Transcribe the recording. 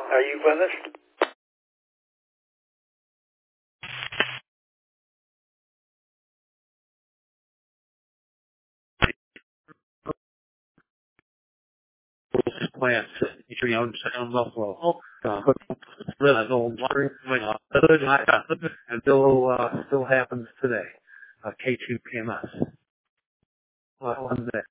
Are you with us? Plants, sound buffalo. Little watering and still happens today. K2PMS. Well,